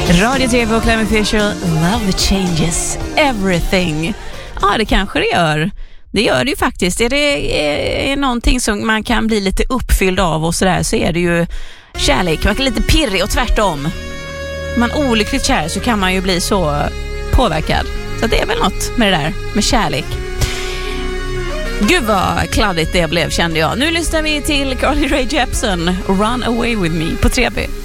Radio TV och Clement Fisher, Love Changes Everything. Ja, det kanske det gör. Det gör det ju faktiskt. Är det någonting som man kan bli lite uppfylld av och sådär, så är det ju kärlek. Man kan lite pirrig och tvärtom. Om man är olyckligt kär så kan man ju bli så påverkad. Så det är väl något med det där, med kärlek. Gud vad kladdigt det blev, kände jag. Nu lyssnar vi till Carly Rae Jepsen, Run Away With Me på 3B.